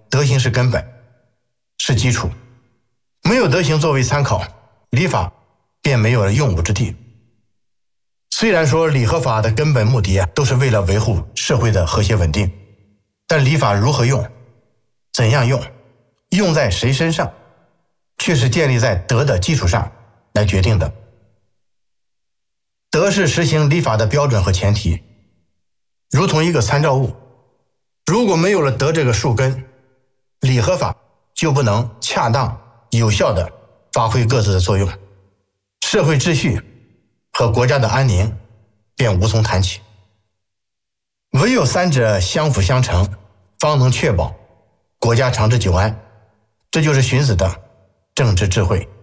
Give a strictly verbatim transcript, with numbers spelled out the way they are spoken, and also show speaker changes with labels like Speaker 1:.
Speaker 1: 德行是根本，是基础，没有德行作为参考，礼法便没有了用武之地。虽然说礼和法的根本目的啊，都是为了维护社会的和谐稳定，但礼法如何用，怎样用，用在谁身上，却是建立在德的基础上来决定的。德是实行礼法的标准和前提，如同一个参照物，如果没有了德这个树根，礼和法就不能恰当有效地发挥各自的作用，社会秩序和国家的安宁便无从谈起。唯有三者相辅相成，方能确保国家长治久安，这就是荀子的政治智慧。